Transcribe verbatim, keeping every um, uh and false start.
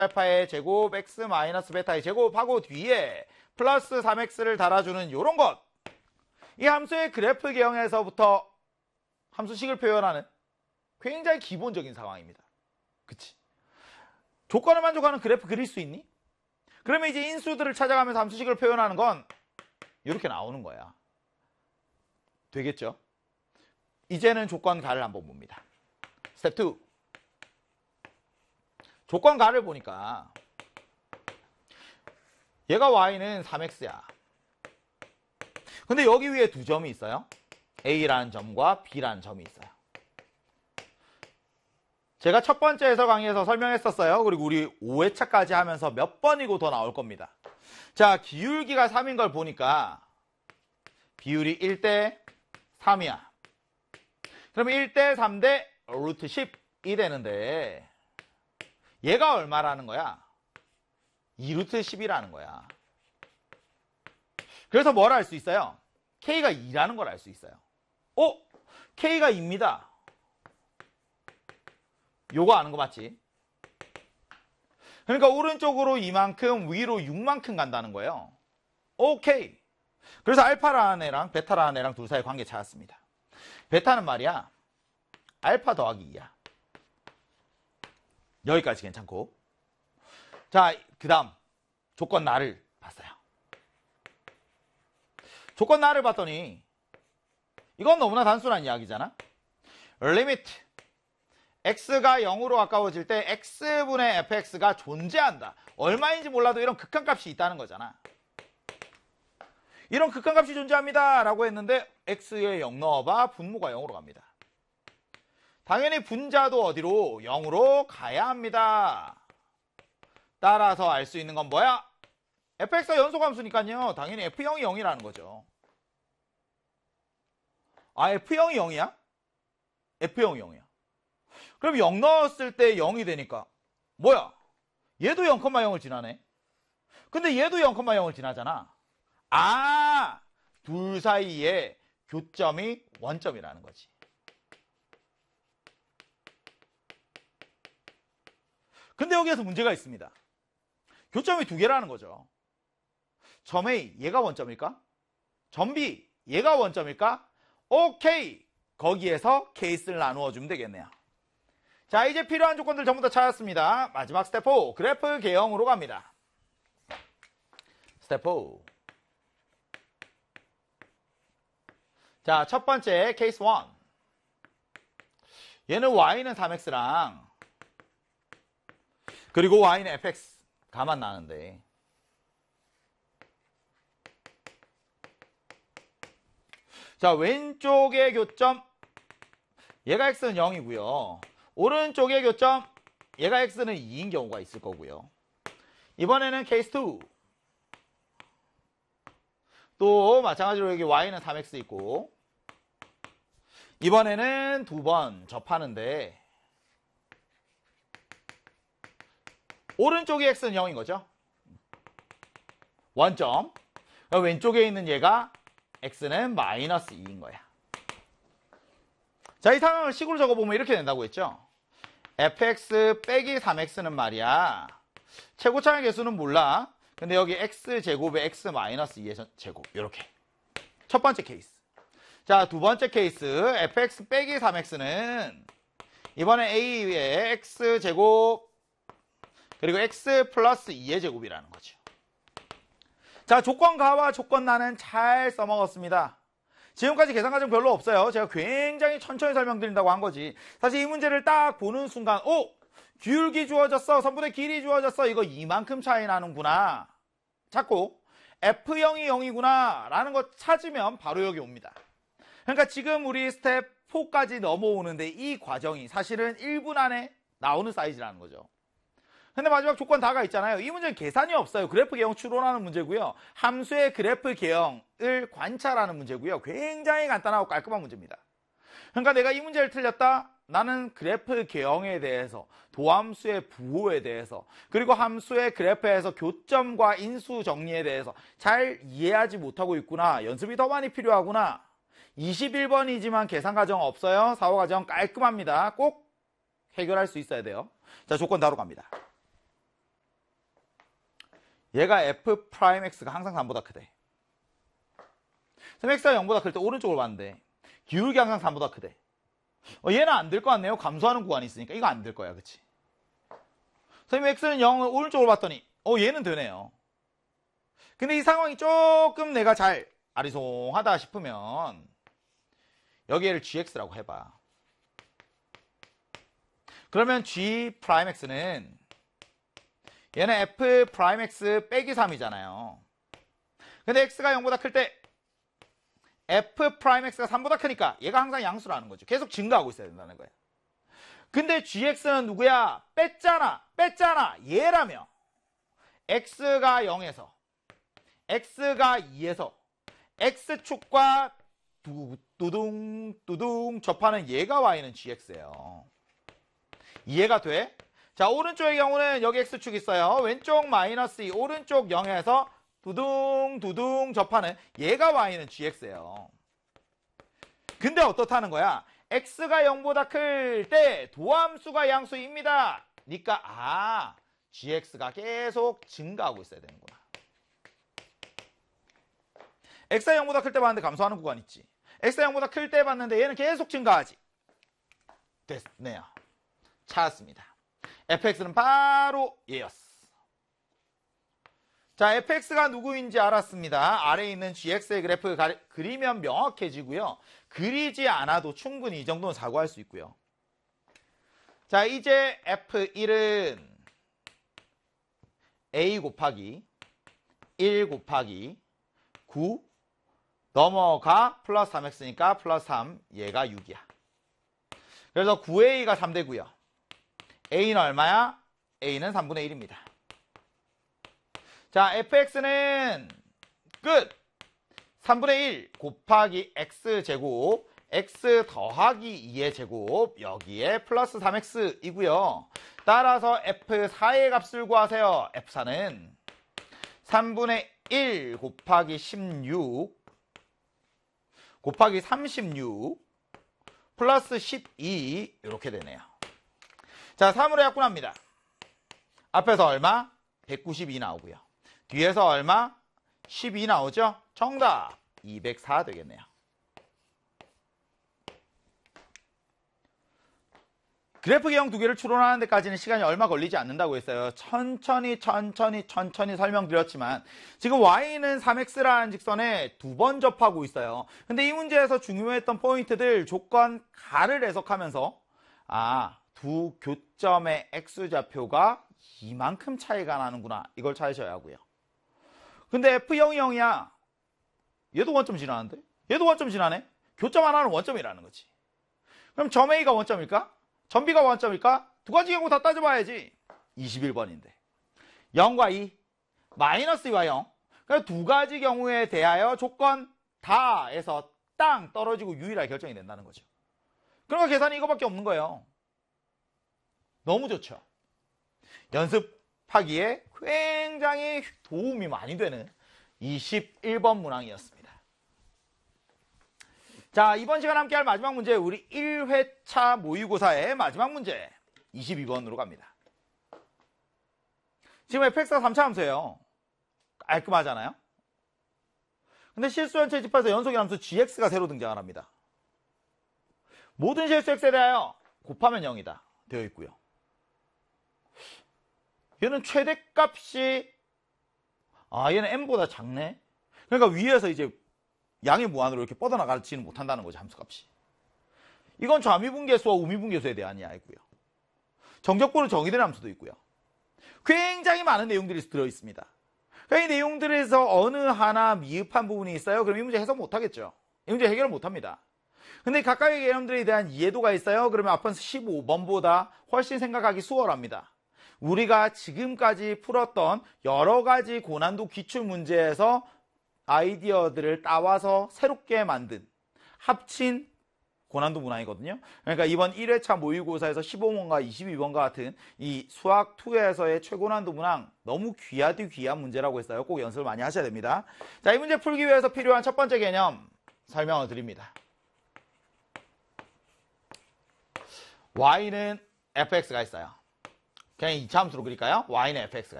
알파의 제곱 x 마이너스 베타의 제곱하고 뒤에 플러스 삼 엑스를 달아주는 요런 것. 이 함수의 그래프 개형에서부터 함수식을 표현하는 굉장히 기본적인 상황입니다. 그치? 조건을 만족하는 그래프 그릴 수 있니? 그러면 이제 인수들을 찾아가면서 함수식을 표현하는 건 이렇게 나오는 거야. 되겠죠? 이제는 조건 가를 한번 봅니다. 스텝 투. 조건 가를 보니까 얘가 y는 삼 엑스야. 근데 여기 위에 두 점이 있어요. A라는 점과 B라는 점이 있어요. 제가 첫 번째 해설 강의에서 설명했었어요. 그리고 우리 오 회차까지 하면서 몇 번이고 더 나올 겁니다. 자, 기울기가 삼인 걸 보니까 비율이 일 대 삼이야. 그러면 일 대 삼 대 루트 십이 되는데 얘가 얼마라는 거야? 이 루트 십이라는 거야. 그래서 뭘 알 수 있어요? K가 이라는 걸 알 수 있어요. 어? K가 이입니다. 요거 아는 거 맞지? 그러니까 오른쪽으로 이만큼, 위로 육만큼 간다는 거예요. 오케이. 그래서 알파라는 애랑 베타라는 애랑 둘 사이 관계 찾았습니다. 베타는 말이야, 알파 더하기 이야. 여기까지 괜찮고. 자, 그 다음 조건 나를 봤어요. 조건 나를 봤더니 이건 너무나 단순한 이야기잖아. 리미트 x가 영으로 가까워질 때 x분의 fx가 존재한다. 얼마인지 몰라도 이런 극한값이 있다는 거잖아. 이런 극한값이 존재합니다 라고 했는데 x에 영 넣어봐. 분모가 영으로 갑니다. 당연히 분자도 어디로? 영으로 가야 합니다. 따라서 알 수 있는 건 뭐야? fx가 연소함수니까요. 당연히 에프 영이 영이라는 거죠. 아, 에프 영이 영이야? 에프 영이 영이야. 그럼 영 넣었을 때 영이 되니까 뭐야? 얘도 영, 영을 지나네. 근데 얘도 영, 영을 지나잖아. 아, 둘 사이에 교점이 원점이라는 거지. 근데 여기에서 문제가 있습니다. 교점이 두 개라는 거죠. 점 A, 얘가 원점일까? 점 B, 얘가 원점일까? 오케이! 거기에서 케이스를 나누어 주면 되겠네요. 자, 이제 필요한 조건들 전부 다 찾았습니다. 마지막 스텝 사, 그래프 개형으로 갑니다. 스텝 사. 자, 첫 번째 케이스 일. 얘는 y는 삼 엑스랑 그리고 y는 에프엑스 가만 나는데 자, 왼쪽의 교점 얘가 x는 영이고요. 오른쪽의 교점 얘가 x는 이인 경우가 있을 거고요. 이번에는 케이스 이. 또 마찬가지로 여기 y는 삼 엑스 있고 이번에는 두 번 접하는데 오른쪽의 x는 영인 거죠. 원점. 왼쪽에 있는 얘가 x는 마이너스 이인 거야. 자, 이 상황을 식으로 적어보면 이렇게 된다고 했죠. 에프엑스 빼기 삼 엑스는 말이야, 최고차의 개수는 몰라. 근데 여기 x제곱에 x 마이너스 이의 제곱, 이렇게. 첫 번째 케이스. 자, 두 번째 케이스 에프엑스 빼기 삼 엑스는 이번에 a의 x제곱 그리고 x 플러스 이의 제곱이라는 거죠. 자, 조건 가와 조건 나는 잘 써먹었습니다. 지금까지 계산 과정 별로 없어요. 제가 굉장히 천천히 설명드린다고 한 거지. 사실 이 문제를 딱 보는 순간 오! 기울기 주어졌어. 선분의 길이 주어졌어. 이거 이만큼 차이 나는구나. 찾고 에프 영이 영이구나 라는 거 찾으면 바로 여기 옵니다. 그러니까 지금 우리 스텝 사까지 넘어오는데 이 과정이 사실은 일 분 안에 나오는 사이즈라는 거죠. 근데 마지막 조건 다가 있잖아요. 이 문제는 계산이 없어요. 그래프 개형 추론하는 문제고요. 함수의 그래프 개형을 관찰하는 문제고요. 굉장히 간단하고 깔끔한 문제입니다. 그러니까 내가 이 문제를 틀렸다? 나는 그래프 개형에 대해서, 도함수의 부호에 대해서, 그리고 함수의 그래프에서 교점과 인수 정리에 대해서 잘 이해하지 못하고 있구나. 연습이 더 많이 필요하구나. 이십일 번이지만 계산 과정 없어요. 사호 과정 깔끔합니다. 꼭 해결할 수 있어야 돼요. 자, 조건 다로 갑니다. 얘가 f 프라임 x가 항상 삼보다 크대. 그럼 x가 영보다 클 때 오른쪽으로 봤는데 기울기 항상 삼보다 크대. 어, 얘는 안 될 것 같네요. 감소하는 구간이 있으니까 이거 안 될 거야. 그치? 선생님 x는 영을 오른쪽으로 봤더니 어 얘는 되네요. 근데 이 상황이 조금 내가 잘 아리송하다 싶으면 여기를 gx라고 해봐. 그러면 g 프라임 x는 얘는 f 프라임 x 빼기 삼이잖아요. 근데 x가 영보다 클 때 f 프라임 x가 삼보다 크니까 얘가 항상 양수라는 거죠. 계속 증가하고 있어야 된다는 거예요. 근데 gx는 누구야? 뺐잖아. 뺐잖아. 얘라며. x가 영에서 x가 이에서 x축과 두, 뚜둥 뚜둥 접하는 얘가 y는 gx예요. 이해가 돼? 자, 오른쪽의 경우는 여기 x축 있어요. 왼쪽 마이너스 이, 오른쪽 영에서 두둥 두둥 접하는 얘가 y는 gx예요. 근데 어떻다는 거야? x가 영보다 클 때 도함수가 양수입니다. 그러니까 아, gx가 계속 증가하고 있어야 되는구나. x가 영보다 클 때 봤는데 감소하는 구간 있지. x가 영보다 클 때 봤는데 얘는 계속 증가하지. 됐네요. 찾았습니다. fx는 바로 얘였어. 자, fx가 누구인지 알았습니다. 아래에 있는 gx의 그래프 가리, 그리면 명확해지고요. 그리지 않아도 충분히 이 정도는 사고할 수 있고요. 자, 이제 에프 일은 a 곱하기 일 곱하기 구 넘어가 플러스 삼 엑스니까 플러스 삼, 얘가 육이야. 그래서 구 에이가 삼 되고요. a는 얼마야? a는 삼분의 일입니다. 자, fx는 끝! 삼분의 일 곱하기 x제곱, x 더하기 이의 제곱, 여기에 플러스 삼 엑스이고요. 따라서 에프 사의 값을 구하세요. 에프 사는 삼분의 일 곱하기 십육 곱하기 삼십육 플러스 십이 이렇게 되네요. 자, 삼으로 약분합니다. 앞에서 얼마? 백구십이 나오고요. 뒤에서 얼마? 십이 나오죠? 정답 이백사 되겠네요. 그래프 기형 두 개를 추론하는 데까지는 시간이 얼마 걸리지 않는다고 했어요. 천천히 천천히 천천히 설명드렸지만 지금 y는 삼 엑스라는 직선에 두 번 접하고 있어요. 근데 이 문제에서 중요했던 포인트들 조건 가를 해석하면서 아, 두 교점의 x좌표가 이만큼 차이가 나는구나. 이걸 찾으셔야 하고요. 근데 에프 영이 영이야. 얘도 원점 지나는데? 얘도 원점 지나네? 교점 하나는 원점이라는 거지. 그럼 점 A가 원점일까? 점 B가 원점일까? 두 가지 경우 다 따져봐야지. 이십일 번인데. 영과 이, 마이너스 이와 영. 그러니까 두 가지 경우에 대하여 조건 다에서 땅 떨어지고 유일하게 결정이 된다는 거죠. 그러니까 계산이 이거밖에 없는 거예요. 너무 좋죠. 연습하기에 굉장히 도움이 많이 되는 이십일 번 문항이었습니다. 자, 이번 시간 함께 할 마지막 문제, 우리 일 회차 모의고사의 마지막 문제 이십이 번으로 갑니다. 지금 에프엑스가 삼 차 함수예요. 깔끔하잖아요. 근데 실수연체 집합에서 연속의 함수 지엑스가 새로 등장을 합니다. 모든 실수 x에 대하여 곱하면 영이다 되어 있고요. 얘는 최대값이 아 얘는 m보다 작네. 그러니까 위에서 이제 양의 무한으로 이렇게 뻗어나가지는 못한다는 거죠. 함수값이. 이건 좌미분계수와 우미분계수에 대한 이야기고요. 정적분으로 정의된 함수도 있고요. 굉장히 많은 내용들이 들어있습니다. 그러니까 이 내용들에서 어느 하나 미흡한 부분이 있어요. 그럼 이 문제 해석 못하겠죠. 이 문제 해결을 못합니다. 근데 각각의 개념들에 대한 이해도가 있어요. 그러면 앞선 십오 번보다 훨씬 생각하기 수월합니다. 우리가 지금까지 풀었던 여러 가지 고난도 기출문제에서 아이디어들을 따와서 새롭게 만든 합친 고난도 문항이거든요. 그러니까 이번 일 회차 모의고사에서 십오 번과 이십이 번과 같은 이 수학이에서의 최고난도 문항 너무 귀하디 귀한 문제라고 했어요. 꼭 연습을 많이 하셔야 됩니다. 자, 이 문제 풀기 위해서 필요한 첫 번째 개념 설명을 드립니다. y는 에프엑스가 있어요. 그냥 이 차 함수로 그릴까요? y는 에프엑스가